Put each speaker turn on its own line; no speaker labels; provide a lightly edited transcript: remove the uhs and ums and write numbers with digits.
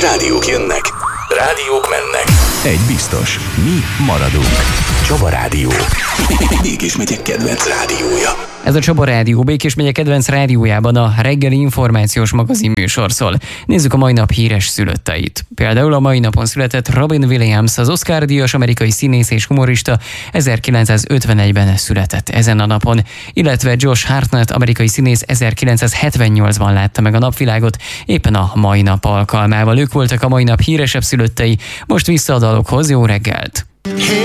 Rádiók jönnek, rádiók mennek.
Egy biztos, mi maradunk.
Csaba Rádió. Békés megyek kedvenc rádiója.
Ez a Csaba Rádió Békés megye kedvenc rádiójában a reggeli információs magazin műsor szól. Nézzük a mai nap híres szülötteit. Például a mai napon született Robin Williams, az Oscar-díjas amerikai színész és humorista, 1951-ben született ezen a napon, illetve Josh Hartnett, amerikai színész 1978-ban látta meg a napvilágot, éppen a mai nap alkalmával. Ők voltak a mai nap híresebb szülöttei. Most vissza a dalokhoz, jó reggelt!